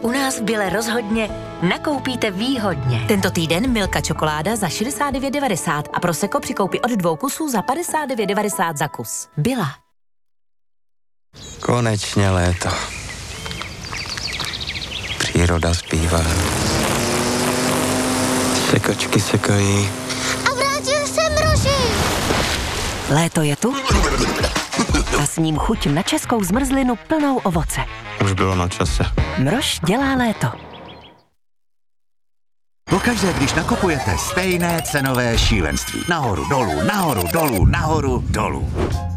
U nás v Bile rozhodně nakoupíte výhodně. Tento týden Milka čokoláda za 69,90 a Prosecco při koupi od 2 kusů za 59,90 za kus. Bila. Konečně léto. Příroda zpívá. Sekačky sekají. A vrátil se Mrožek. Léto je tu a s ním chuť na českou zmrzlinu plnou ovoce. Už bylo na čase. Mrož dělá léto. Pokaždé, když nakupujete, stejné cenové šílenství. Nahoru, dolů, nahoru, dolů, nahoru, dolů.